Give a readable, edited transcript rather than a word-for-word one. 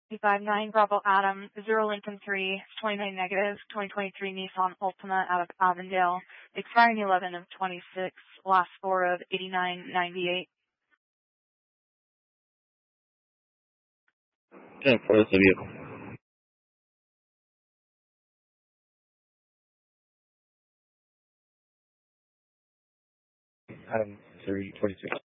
259 Bravo Adam, 0 Lincoln 3, 29 negative, 2023 Nissan Altima out of Avondale, expiring 11 of 26, last four of 8998. Yeah, for the vehicle. Adam 3026.